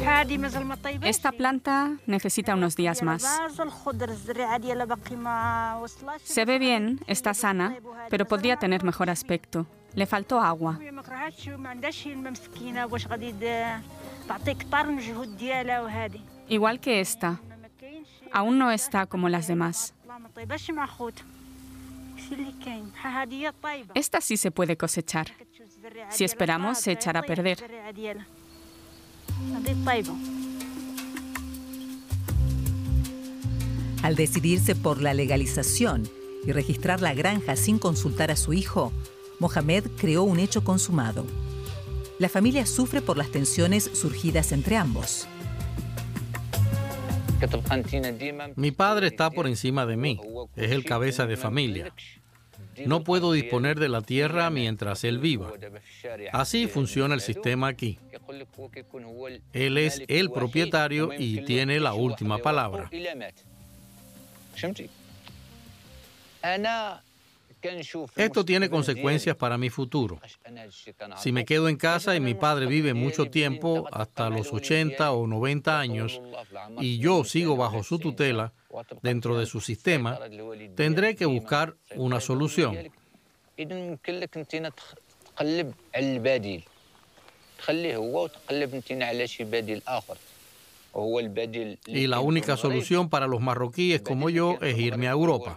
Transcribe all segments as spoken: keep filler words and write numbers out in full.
Esta planta necesita unos días más. Se ve bien, está sana, pero podría tener mejor aspecto. Le faltó agua. Igual que esta. Aún no está como las demás. Esta sí se puede cosechar. Si esperamos, se echará a perder. Al decidirse por la legalización y registrar la granja sin consultar a su hijo, Mohamed creó un hecho consumado. La familia sufre por las tensiones surgidas entre ambos. Mi padre está por encima de mí. Es el cabeza de familia. No puedo disponer de la tierra mientras él viva. Así funciona el sistema aquí. Él es el propietario y tiene la última palabra. Esto tiene consecuencias para mi futuro. Si me quedo en casa y mi padre vive mucho tiempo, hasta los ochenta o noventa años, y yo sigo bajo su tutela, dentro de su sistema, tendré que buscar una solución. Y la única solución para los marroquíes como yo es irme a Europa.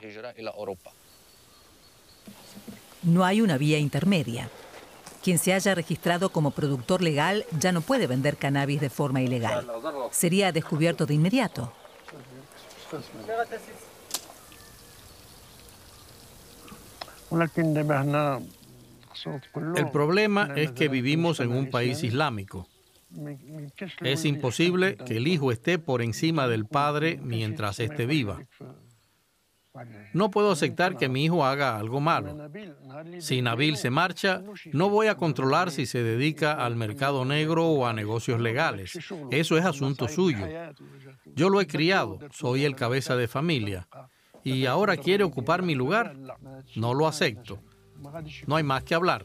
No hay una vía intermedia. Quien se haya registrado como productor legal ya no puede vender cannabis de forma ilegal. Sería descubierto de inmediato. El problema es que vivimos en un país islámico. Es imposible que el hijo esté por encima del padre mientras éste viva. No puedo aceptar que mi hijo haga algo malo. Si Nabil se marcha, no voy a controlar si se dedica al mercado negro o a negocios legales. Eso es asunto suyo. Yo lo he criado, soy el cabeza de familia. ¿Y ahora quiere ocupar mi lugar? No lo acepto. No hay más que hablar.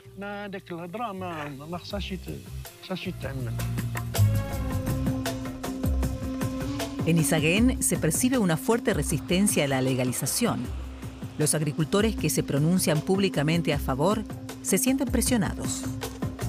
En Izaguén se percibe una fuerte resistencia a la legalización. Los agricultores que se pronuncian públicamente a favor se sienten presionados.